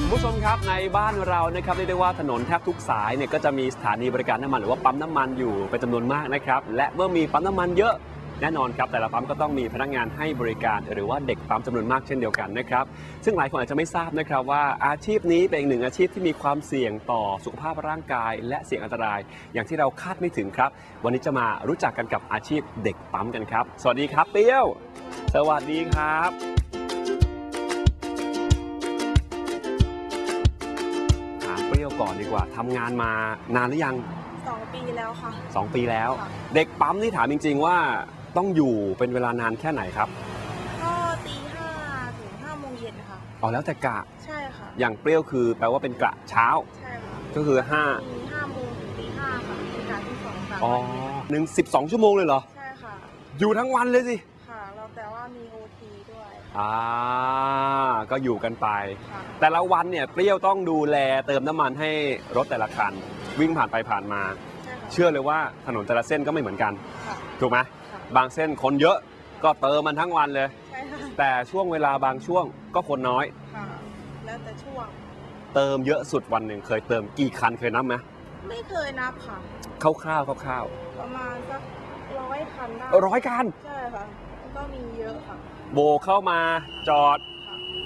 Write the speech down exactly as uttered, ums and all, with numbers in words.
ผู้ชมครับในบ้านเรานะครับเรียกได้ว่าถนนแทบทุกสายเนี่ยก็จะมีสถานีบริการน้ำมันหรือว่าปั๊มน้ำมันอยู่เป็นจำนวนมากนะครับและเมื่อมีปั๊มน้ำมันเยอะแน่นอนครับแต่ละปั๊มก็ต้องมีพนักงานให้บริการหรือว่าเด็กปั๊มจำนวนมากเช่นเดียวกันนะครับซึ่งหลายคนอาจจะไม่ทราบนะครับว่าอาชีพนี้เป็นอีกหนึ่งอาชีพที่มีความเสี่ยงต่อสุขภาพร่างกายและเสี่ยงอันตรายอย่างที่เราคาดไม่ถึงครับวันนี้จะมารู้จักกันกับอาชีพเด็กปั๊มกันครับสวัสดีครับเปรี้ยวสวัสดีครับเปรี้ยวก่อนดีกว่าทำงานมานานหรือยังสองปีแล้วค่ะสองปีแล้วเด็กปั๊มนี่ถามจริงๆว่าต้องอยู่เป็นเวลานานแค่ไหนครับก็ตีห้าถึงห้าโมงเย็นค่ะอ๋อแล้วแต่กะใช่ค่ะอย่างเปรี้ยวคือแปลว่าเป็นกะเช้าใช่ค่ะก็คือห้ามีห้าโมงถึงตีห้าค่ะเป็นกะที่สองค่ะอ๋อหนึ่งสิบสองชั่วโมงเลยเหรอใช่ค่ะอยู่ทั้งวันเลยสิค่ะเราแต่ว่ามีโอทีด้วยอ่าก็อยู่กันไปแต่ละวันเนี่ยเปรี้ยวต้องดูแลเติมน้ำมันให้รถแต่ละคันวิ่งผ่านไปผ่านมาเชื่อเลยว่าถนนแต่ละเส้นก็ไม่เหมือนกันถูกไหมบางเส้นคนเยอะก็เติมมันทั้งวันเลยแต่ช่วงเวลาบางช่วงก็คนน้อยแล้วแต่ช่วงเติมเยอะสุดวันหนึ่งเคยเติมกี่คันเคยนับไหมไม่เคยนับค่ะคร่าวๆคร่าวๆประมาณสักร้อยคันได้ร้อยคันใช่ค่ะก็มีเยอะค่ะโบเข้ามาจอด